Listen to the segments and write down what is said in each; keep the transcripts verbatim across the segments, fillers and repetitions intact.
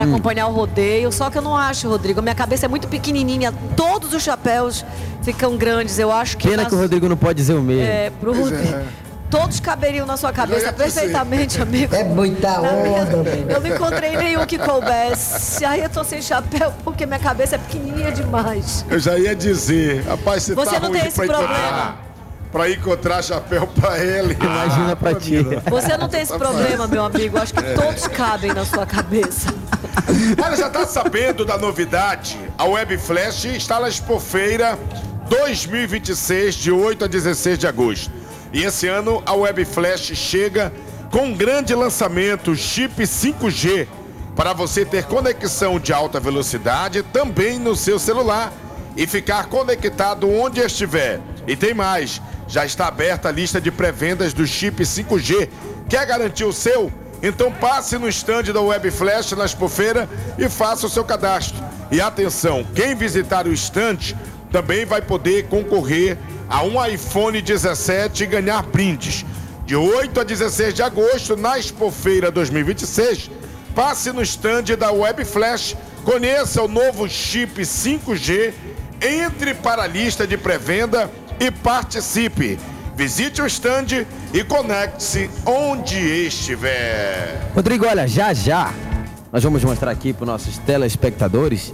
acompanhar o rodeio, só que eu não acho, Rodrigo, a minha cabeça é muito pequenininha, todos os chapéus ficam grandes, eu acho que... Pena nas... que o Rodrigo não pode dizer o mesmo. É, pro Rodrigo. É. Todos caberiam na sua cabeça perfeitamente, dizer. amigo. É muita onda. Eu não encontrei nenhum que coubesse. Aí eu tô sem chapéu porque minha cabeça é pequenininha demais. Eu já ia dizer, rapaz, você, você tá não ruim tem esse pra problema. encontrar, pra encontrar chapéu pra ele. Imagina ah, pra ti. Você não tem esse problema, meu amigo. Acho que é. todos cabem na sua cabeça. Olha, já tá sabendo da novidade? A Web Flash está na Expofeira dois mil e vinte e seis, de oito a dezesseis de agosto. E esse ano a Web Flash chega com um grande lançamento, chip cinco G, para você ter conexão de alta velocidade também no seu celular e ficar conectado onde estiver. E tem mais, já está aberta a lista de pré-vendas do chip cinco G. Quer garantir o seu? Então passe no estande da Web Flash na Expofeira e faça o seu cadastro. E atenção, quem visitar o estande também vai poder concorrer a um iPhone dezessete e ganhar brindes. De oito a dezesseis de agosto, na Expofeira dois mil e vinte e seis, passe no estande da Web Flash, conheça o novo chip cinco G, entre para a lista de pré-venda e participe. Visite o estande e conecte-se onde estiver. Rodrigo, olha, já já nós vamos mostrar aqui para os nossos telespectadores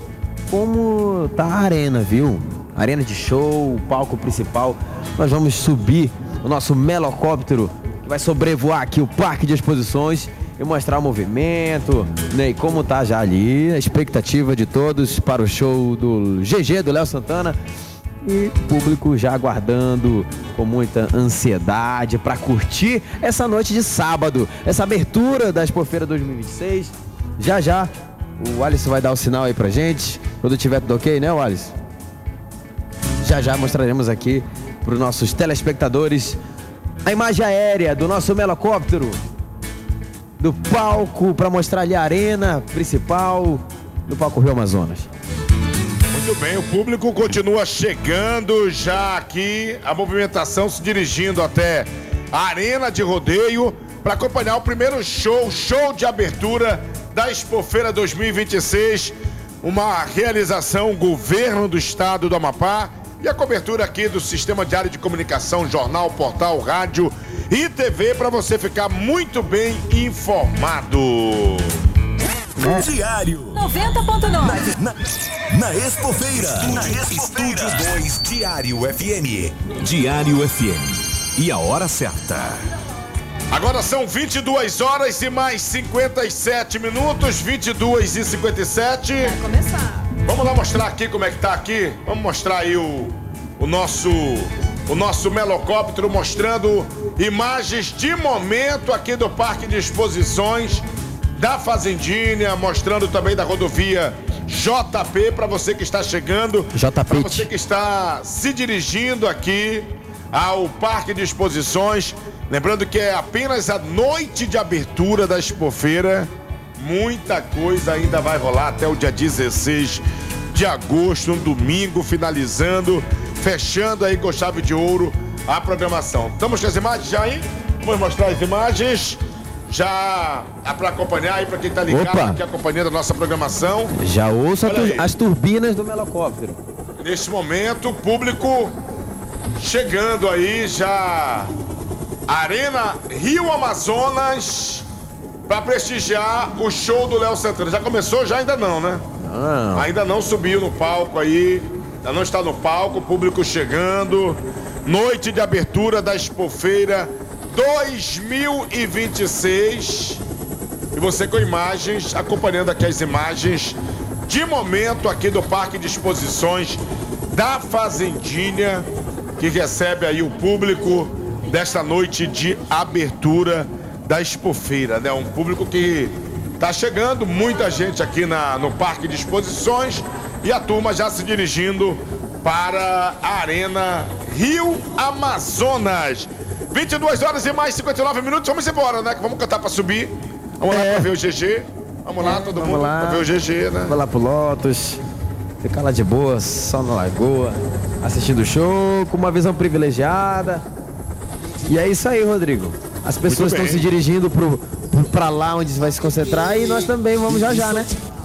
como tá a arena, viu? Arena de show, o palco principal. Nós vamos subir o nosso melocóptero que vai sobrevoar aqui o parque de exposições e mostrar o movimento, né? E como tá já ali a expectativa de todos para o show do G G, do Léo Santana. E o público já aguardando com muita ansiedade para curtir essa noite de sábado, essa abertura da Expofeira dois mil e vinte e seis. Já já o Alisson vai dar o sinal aí pra gente, quando tiver tudo ok, né, Alisson? Já já mostraremos aqui para os nossos telespectadores a imagem aérea do nosso melocóptero, do palco, para mostrar ali a arena principal do palco Rio Amazonas. Muito bem, o público continua chegando já aqui, a movimentação se dirigindo até a Arena de Rodeio para acompanhar o primeiro show, show de abertura da Expofeira dois mil e vinte e seis, uma realização Governo do Estado do Amapá e a cobertura aqui do Sistema Diário de Comunicação, jornal, portal, rádio e T V para você ficar muito bem informado. É. Diário noventa ponto nove. Na, na, na Expofeira. Na Expofeira. Estúdio dois, Diário F M. Diário F M. E a hora certa. Agora são vinte e duas horas e mais cinquenta e sete minutos, vinte e duas e cinquenta e sete. Vai começar. Vamos lá mostrar aqui como é que tá aqui. Vamos mostrar aí o, o nosso o nosso melocóptero mostrando imagens de momento aqui do Parque de Exposições da Fazendinha, mostrando também da rodovia J P para você que está chegando, J P, para você que está se dirigindo aqui ao Parque de Exposições. Lembrando que é apenas a noite de abertura da Expofeira. Muita coisa ainda vai rolar até o dia dezesseis de agosto, um domingo, finalizando, fechando aí com chave de ouro a programação. Estamos com as imagens já aí? Vamos mostrar as imagens. Já é para acompanhar aí, para quem está ligado Opa. aqui acompanhando a nossa programação. Já ouço tur- as turbinas do melocóptero. Neste momento, o público chegando aí já. Arena Rio Amazonas para prestigiar o show do Léo Santana. Já começou? Já ainda não, né? Não. Ainda não subiu no palco aí. Ainda não está no palco, o público chegando. Noite de abertura da Expofeira dois mil e vinte e seis. E você com imagens, acompanhando aqui as imagens de momento aqui do Parque de Exposições da Fazendinha, que recebe aí o público desta noite de abertura da Expofeira, né? Um público que tá chegando, muita gente aqui na, no Parque de Exposições e a turma já se dirigindo para a Arena Rio Amazonas. vinte e duas horas e mais cinquenta e nove minutos, vamos embora, né? Que vamos cantar para subir. Vamos é. lá para ver o G G. Vamos lá, todo vamos mundo lá. para ver o G G, né? Vamos lá pro Lotus, ficar lá de boa, só na lagoa, assistindo o show, com uma visão privilegiada. E é isso aí, Rodrigo. As pessoas estão se dirigindo pro, pra lá onde vai se concentrar e nós também vamos já já, né?